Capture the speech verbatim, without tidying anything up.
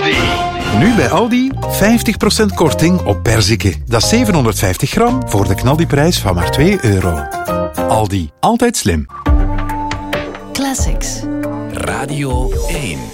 Aldi. Nu bij Aldi vijftig procent korting op perziken. Dat is zevenhonderdvijftig gram voor de knaldiprijs van maar twee euro. Aldi, altijd slim. Classics. Radio één.